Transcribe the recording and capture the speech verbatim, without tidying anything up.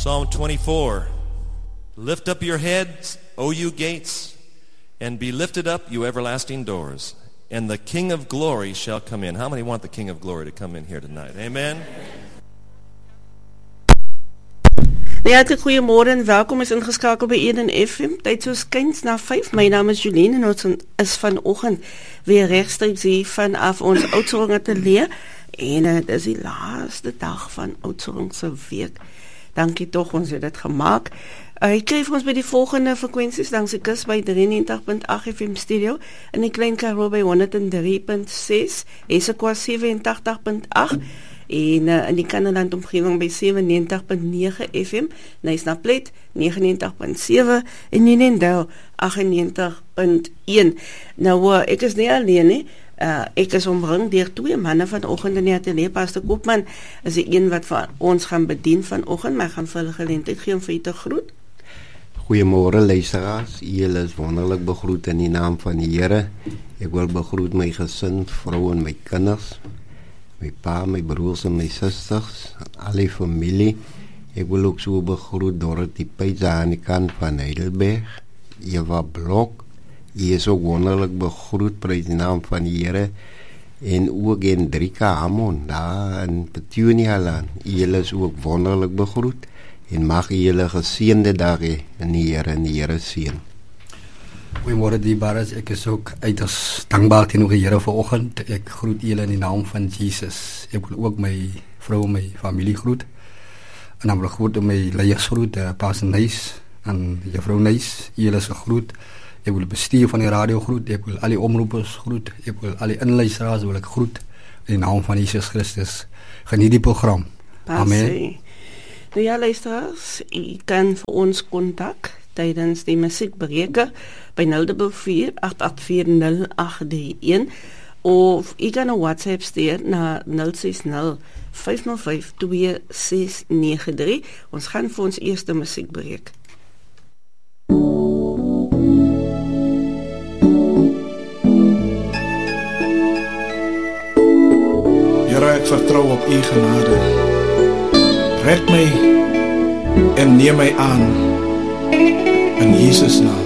Psalm twenty-four. Lift up your heads, O you gates, and be lifted up, you everlasting doors, and the King of glory shall come in. How many want the King of glory to come in here tonight? Amen? Ja, goeiemôre en welkom is ingeskakel by Eden F M. Tyd soos kyns na vyf. My naam is Jolene en ons is vanoggend weer regstreeks hier vanaf ons Oudtshoorn ateljee en uh, dis die laaste dag van Oudtshoorn se week. Dankie tog, ons het dit gemaak. Uh, ek kry vir ons by die volgende frekwensies langs die kus by drieënnegentig punt agt F M stereo in die Klein Karoo by honderd drie punt ses, Esekwa ses agt punt agt en uh, in die Kannaland omgewing by sewennegentig punt nege F M, Nysnaplet negenennegentig punt sewe en Nynendale agtennegentig punt een. Nou uh, ek is nie alleen nie. Uh, ek is omring deur twee manne vanoggend in die ateljee. Pastor Koopman is die een wat vir ons gaan bedien vanoggend, maar gaan vir hulle geleentheid gee om vir u te groet. Goeiemôre luisteraars, julle is wonderlik begroet in die naam van die Here. Ek wil begroet my gesin, vrou en my kinders, my pa, my broers en my susters, al die familie. Ek wil ook so begroet Dorothy Peitsa aan die kant van Heidelberg, Eva Blok. Jy is ook wonderlik begroet, prys die naam van die Here, en ook Hendrika Hamon, daar in Petunia land. Julle is ook wonderlik begroet, en mag julle geseënde dag hê in die Here, en die Here seën. Goeiemôre dierbares, ek is ook uiters dankbaar teenoor die Here vanoggend. Ek groet julle in die naam van Jesus. Ek wil ook my vrou en my familie groet, en dan wil ek groet my leiers groet, uh, Pastor Nys, en juffrou Nys, julle is gegroet. Ek wil bestuur van die radio groet, ek wil al die omroepers groet, ek wil al die inluisteraars wil ek groet, in die naam van Jesus Christus. Geniet die program. Amen. Nou ja, luisteraars, u kan vir ons kontak tydens die musiekbreke by nul vier agt agt vier nul agt drie een of u kan 'n WhatsApp stuur na nul ses nul vyf nul vyf twee ses nege drie. Ons gaan vir ons eerste musiekbreek. Here, ek vertrou op u genade. Red my en neem my aan in Jesus naam.